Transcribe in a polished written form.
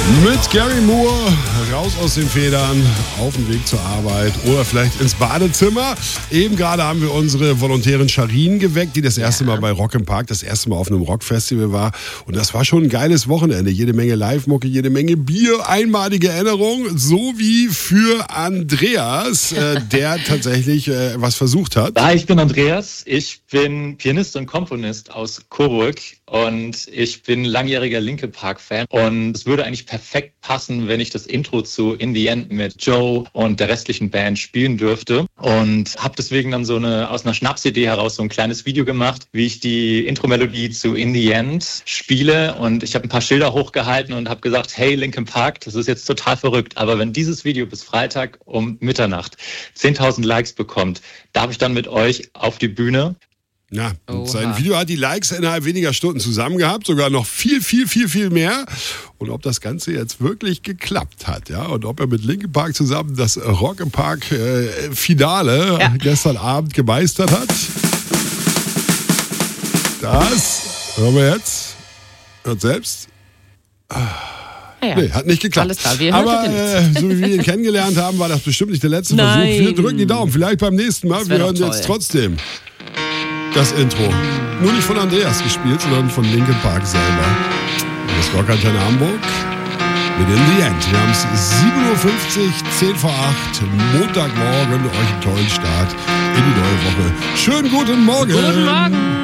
Mit Gary Moore, raus aus den Federn, auf dem Weg zur Arbeit oder vielleicht ins Badezimmer. Eben gerade haben wir unsere Volontärin Sharin geweckt, die das erste Mal bei Rock im Park, das erste Mal auf einem Rockfestival war. Und das war schon ein geiles Wochenende. Jede Menge Live-Mucke, jede Menge Bier, einmalige Erinnerung, so wie für Andreas, der tatsächlich was versucht hat. Ja, ich bin Andreas. Ich bin Pianist und Komponist aus Coburg und ich bin langjähriger Linkin Park Fan. Und es würde eigentlich perfekt passen, wenn ich das Intro zu In the End mit Joe und der restlichen Band spielen dürfte. Und habe deswegen dann aus einer Schnapsidee heraus so ein kleines Video gemacht, wie ich die Intro-Melodie zu In the End spiele. Und ich habe ein paar Schilder hochgehalten und habe gesagt, hey Linkin Park, das ist jetzt total verrückt, aber wenn dieses Video bis Freitag um Mitternacht 10.000 Likes bekommt, darf ich dann mit euch auf die Bühne. Ja, sein Video hat die Likes innerhalb weniger Stunden zusammen gehabt, sogar noch viel mehr. Und ob das Ganze jetzt wirklich geklappt hat, ja, und ob er mit Linkin Park zusammen das Rock im Park Finale gestern Abend gemeistert hat, das hören wir jetzt. Hört selbst. Ja. Nee, hat nicht geklappt. Alles klar, wir aber so wie wir ihn kennengelernt haben, war das bestimmt nicht der letzte Versuch. Wir drücken die Daumen, vielleicht beim nächsten Mal. Wir hören jetzt trotzdem das Intro. Nur nicht von Andreas gespielt, sondern von Linkin Park selber. Das Rockantenne Hamburg mit In the End. Wir haben es 7.50 Uhr, 10 vor 8, Montagmorgen. Euch einen tollen Start in die neue Woche. Schönen guten Morgen. Guten Morgen.